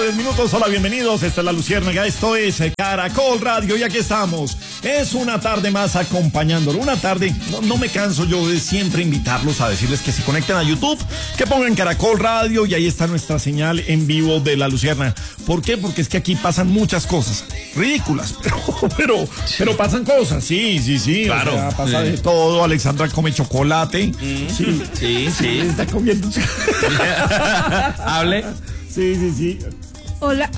3 minutos. Hola, bienvenidos. Esta es La Luciérnaga. Esto es Caracol Radio y aquí estamos. Es una tarde más acompañándolo. Una tarde, no me canso yo de siempre invitarlos a decirles que se conecten a YouTube, que pongan Caracol Radio y ahí está nuestra señal en vivo de La Luciérnaga. ¿Por qué? Porque es que aquí pasan muchas cosas ridículas, pero pasan cosas. Sí. Claro. O sea, pasa de todo. Alexandra come chocolate. Sí. Está comiendo Hable. Sí. Hola.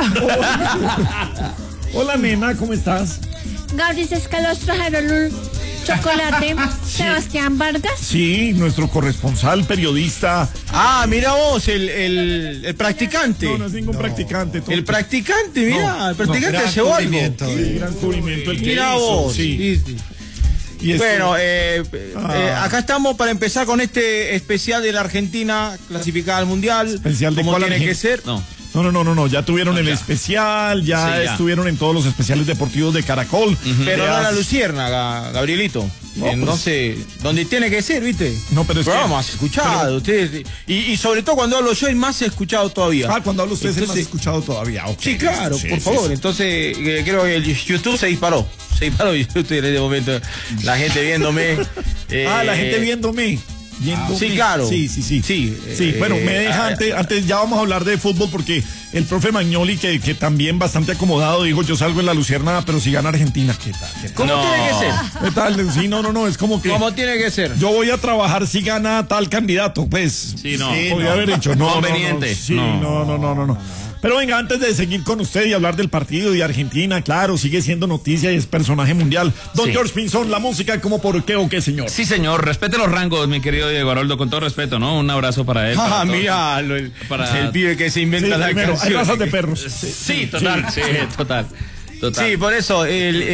Hola, nena, ¿cómo estás? Gabriel Escalos trajeron un chocolate. Sebastián Vargas. Sí, nuestro corresponsal, periodista. Ah, mira vos, el practicante. No es ningún practicante. Tonto. El practicante, mira, el practicante gran llevó algo. Sí, gran cubrimiento el que Mira hizo, vos. sí. Y Bueno, acá estamos para empezar con este especial de la Argentina clasificada al Mundial. Especial de como cuál tiene que Argentina? ser. No, ya tuvieron el especial, ya estuvieron en todos los especiales deportivos de Caracol. Pero no la Luciérnaga, Gabrielito. No sé, donde tiene que ser, ¿viste? No, pero es que... más escuchado, ustedes. Y sobre todo cuando hablo yo es más escuchado todavía. Cuando hablo usted es el más Entonces, escuchado todavía. Okay. Sí, claro, por favor. Sí. Entonces, creo que el YouTube se disparó. YouTube en este momento. La gente viéndome. La gente viéndome. Sí, claro. Sí, bueno, me deja antes ya vamos a hablar de fútbol porque el profe Magnoli, que también bastante acomodado, dijo, yo salgo en La Luciérnaga, pero si gana Argentina, ¿qué tal? ¿Cómo tiene que ser? ¿Qué tal? Sí, no, es como que... ¿Cómo tiene que ser? Yo voy a trabajar si gana tal candidato, pues. Sí, no. Podría haber hecho. Conveniente. No. Pero venga, antes de seguir con usted y hablar del partido de Argentina, claro, sigue siendo noticia y es personaje mundial. Don George Pinzón, la música, ¿cómo por qué o qué, señor? Sí, señor, respete los rangos, mi querido Diego Aroldo, con todo respeto, ¿no? Un abrazo para él. Mira, el pibe que se inventa la primero, canción. hay razas de perros. Sí, total. Sí, por eso,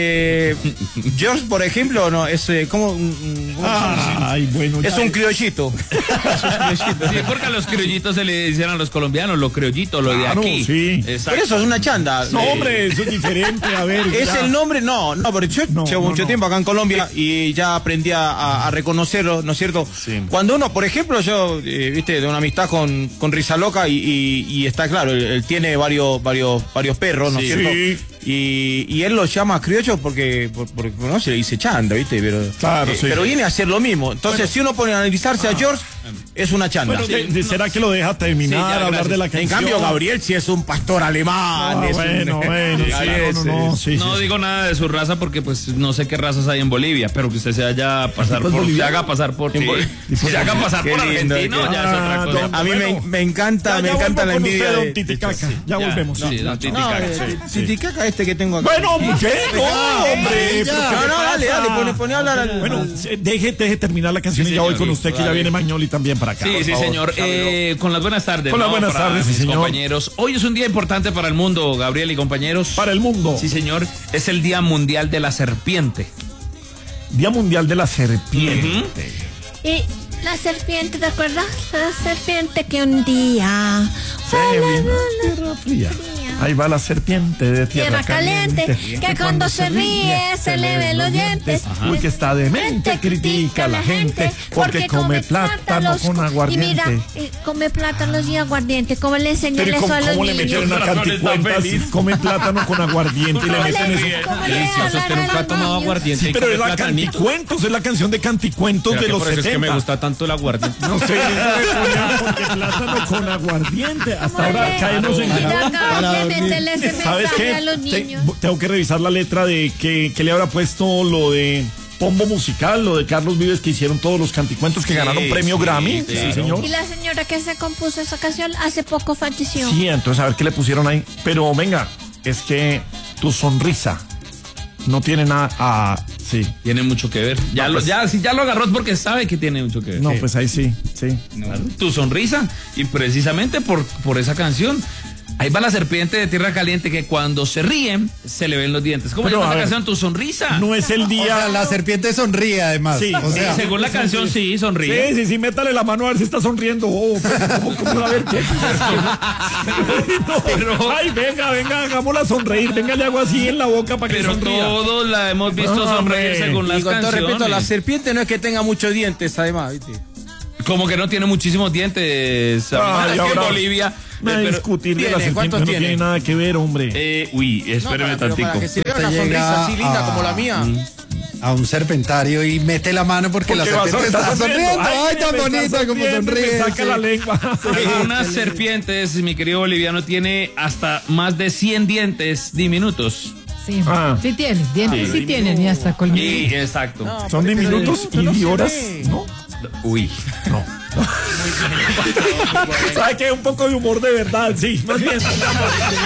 George, por ejemplo, no es como es un criollito. Sí, porque a los criollitos se le dicen a los colombianos, los criollitos, lo de aquí. Sí. Pero eso es una chanda. No, hombre, eso es diferente, a ver. Es el nombre, pero yo llevo mucho tiempo acá en Colombia y ya aprendí a reconocerlo, ¿no es cierto? Sí. Cuando uno, por ejemplo, yo, viste, de una amistad con Risa Loca y está claro, él tiene varios perros, ¿no es cierto? Sí. Y él los llama criollos porque no se le dice chanda, ¿viste? Pero viene a hacer lo mismo. Entonces, si uno pone a analizarse a George, es una chanda. Bueno, ¿será que lo deja terminar a hablar de la canción? En cambio, Gabriel sí es un pastor alemán. No digo nada de su raza porque pues no sé qué razas hay en Bolivia, pero que usted se haga pasar por argentino, ya es otra cosa. A mí me encanta la envidia de Titicaca. Ya volvemos. Titicaca que tengo acá. Bueno, ¿qué? Hombre. Dale, pone a hablar. Bueno, deje terminar la canción y ya voy con usted, que ya viene Magnoli también para acá. Sí, señor. Con las buenas tardes. Con las buenas tardes, sí, señor. Compañeros. Hoy es un día importante para el mundo, Gabriel y compañeros. Para el mundo. Sí, señor. Es el Día Mundial de la Serpiente. Día Mundial de la Serpiente. Y la serpiente, ¿te acuerdas? La serpiente que un día... Tierra fría. Ahí va la serpiente de tierra caliente, que cuando se ríe se le ven los dientes. Uy, que está demente, critica a la gente porque come plátanos con aguardiente. Y mira, come plátanos y aguardiente. ¿Cómo le enseñan eso a los ¿Cómo le metieron a canticuentas? Come plátano con aguardiente y le meten eso. Delicioso, usted nunca ha tomado aguardiente. Sí, pero es la Canticuentos, es la canción de Canticuentos de los 70. Es que me gusta tanto el aguardiente. No sé, porque plátano con aguardiente. Hasta ahora caemos en ¿sabes qué? Tengo que revisar la letra de que le habrá puesto lo de Pombo Musical, lo de Carlos Vives, que hicieron todos los canticuentos que ganaron premio Grammy. Sí, señor. Y la señora que se compuso esa canción hace poco falleció. Sí, entonces a ver qué le pusieron ahí. Pero venga, es que tu sonrisa no tiene nada. Sí. Tiene mucho que ver. Si ya lo agarró es porque sabe que tiene mucho que ver. No, pues ahí sí. No, tu sonrisa. Y precisamente por esa canción. Ahí va la serpiente de tierra caliente que cuando se ríe se le ven los dientes. ¿Cómo se llama la canción? Tu sonrisa. No es el día. O sea, la serpiente sonríe además. Sí, según la canción sí sonríe. Sí, métale la mano a ver si está sonriendo. ¿Cómo a ver qué? Ay, venga, hagámosla sonreír. Venga, le hago así en la boca para que sonría. Pero todos la hemos visto sonreír según las canciones. Repito, la serpiente no es que tenga muchos dientes, además, ¿viste? Como que no tiene muchísimos dientes. Es que en Bolivia. Discutir de la serpiente ¿cuántos no tiene? tiene nada que ver, hombre. Espéreme tantico. Para que se vea Usted una sonrisa llega así linda a- como la mía. A un serpentario y mete la mano porque la Porque serpiente está sonriendo. Ay, tan bonita como sonríe. Saca la sí. lengua. Algunas serpientes, mi querido boliviano, tiene hasta más de 100 dientes diminutos. Sí, Ah. sí tienen, dientes sí tienen y hasta colmillos. Y exacto. Son diminutos pero no y se horas, ve. ¿no? Uy. ¿Sabe qué? Un poco de humor de verdad, sí. Más bien.